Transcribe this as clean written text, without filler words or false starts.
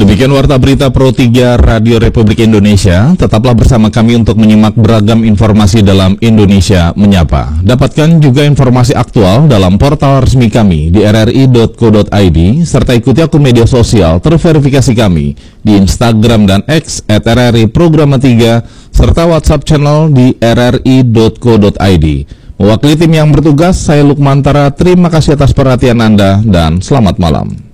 Demikian Warta Berita Pro 3 Radio Republik Indonesia. Tetaplah bersama kami untuk menyimak beragam informasi dalam Indonesia Menyapa. Dapatkan juga informasi aktual dalam portal resmi kami di rri.co.id, serta ikuti akun media sosial terverifikasi kami di Instagram dan X @RRI Programa 3, serta WhatsApp channel di rri.co.id. Mewakili tim yang bertugas, saya Lukmantara. Terima kasih atas perhatian Anda dan selamat malam.